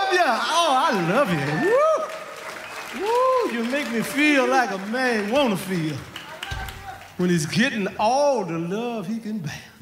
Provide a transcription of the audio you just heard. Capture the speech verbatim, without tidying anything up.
love you. Oh, I love you. Woo. Woo, you make me feel like a man wanna feel when he's getting all the love he can bear.